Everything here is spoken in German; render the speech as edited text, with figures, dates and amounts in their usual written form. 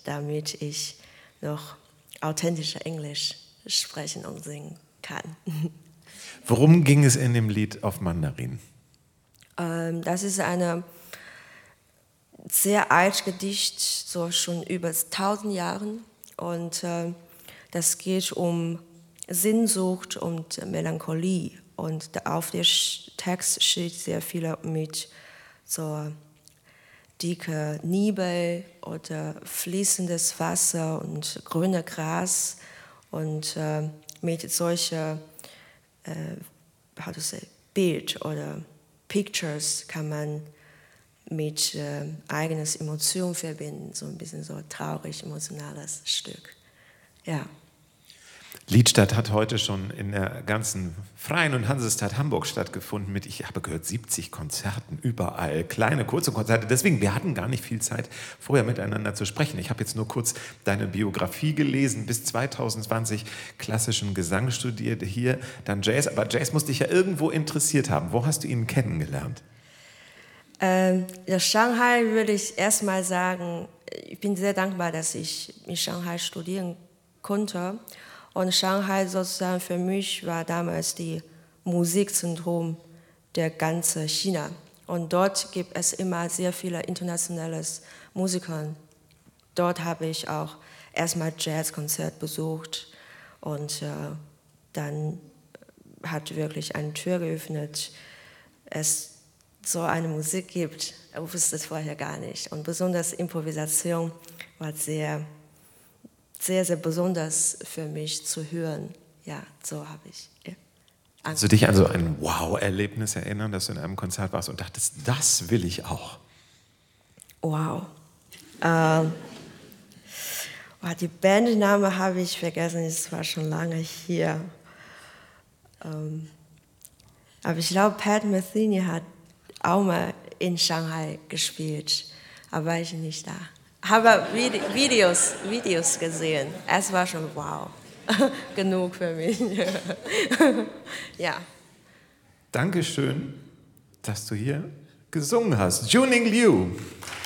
damit ich noch authentische Englisch sprechen und singen kann. Worum ging es in dem Lied auf Mandarin? Das ist ein sehr altes Gedicht, so schon über 1000 Jahren. Und das geht um Sehnsucht und Melancholie. Und auf dem Text steht sehr viel mit so dicke Nebel oder fließendes Wasser und grüne Gras. Und mit solchen Bild oder Pictures kann man mit eigenes Emotion verbinden, so ein bisschen so traurig, emotionales Stück. Ja. Liedstadt hat heute schon in der ganzen Freien und Hansestadt Hamburg stattgefunden mit, ich habe gehört, 70 Konzerten, überall, kleine, kurze Konzerte. Deswegen, wir hatten gar nicht viel Zeit, vorher miteinander zu sprechen. Ich habe jetzt nur kurz deine Biografie gelesen, bis 2020 klassischen Gesang studiert, hier dann Jazz. Aber Jazz muss dich ja irgendwo interessiert haben. Wo hast du ihn kennengelernt? In Shanghai würde ich erstmal sagen, ich bin sehr dankbar, dass ich in Shanghai studieren konnte. Und Shanghai sozusagen für mich war damals die Musikzentrum der ganzen China. Und dort gibt es immer sehr viele internationale Musiker. Dort habe ich auch erstmal Jazzkonzert besucht und dann hat wirklich eine Tür geöffnet, es so eine Musik gibt. Ich wusste es vorher gar nicht. Und besonders Improvisation war sehr, sehr, sehr besonders für mich zu hören. Ja, so habe ich. Ja. Kannst du dich an so ein Wow-Erlebnis erinnern, dass du in einem Konzert warst und dachtest, das will ich auch? Wow. Die Bandname habe ich vergessen, es war schon lange hier. Aber ich glaube, Pat Metheny hat auch mal in Shanghai gespielt, aber war ich nicht da. Habe Videos gesehen. Es war schon wow. Genug für mich. Ja. Dankeschön, dass du hier gesungen hast. Juning Liu.